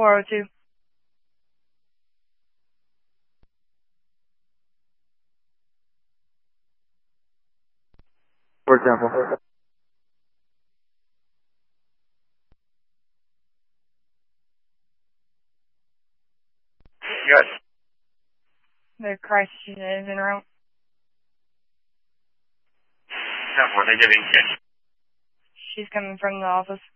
402. For example. Yes. The crisis is in room. What are they giving you? She's coming from the office.